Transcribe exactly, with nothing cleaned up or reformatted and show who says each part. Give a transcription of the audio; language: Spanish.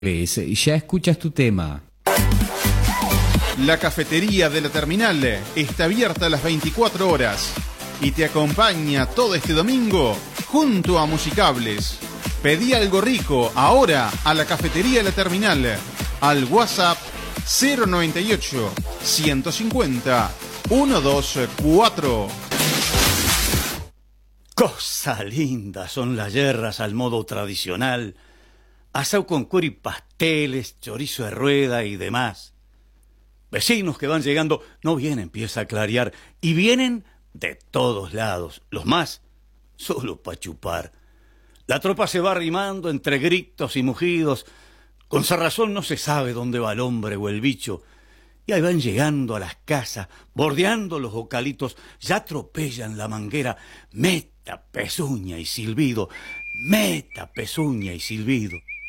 Speaker 1: Ya escuchas tu tema.
Speaker 2: La cafetería de la terminal está abierta a las veinticuatro horas y te acompaña todo este domingo junto a Musicables. Pedí algo rico ahora a la cafetería de la terminal al WhatsApp cero noventa y ocho, ciento cincuenta, ciento veinticuatro.
Speaker 3: Cosa linda son las yerras al modo tradicional. Asado con cuero y pasteles, chorizo de rueda y demás. Vecinos que van llegando, no bien empieza a clarear, y vienen de todos lados, los más, solo pa' chupar. La tropa se va arrimando entre gritos y mugidos, con cerrazón no se sabe dónde va el hombre o el bicho, y ahí van llegando a las casas, bordeando los bocalitos, ya atropellan la manguera, meta, pezuña y silbido, meta, pezuña y silbido.